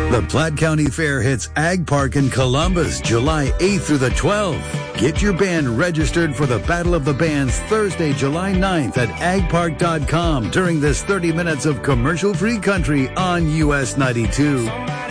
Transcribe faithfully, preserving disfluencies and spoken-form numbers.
The Platte County Fair hits Ag Park in Columbus, July eighth through the twelfth. Get your band registered for the Battle of the Bands Thursday, July ninth at ag park dot com during this thirty minutes of commercial-free country on U S ninety-two.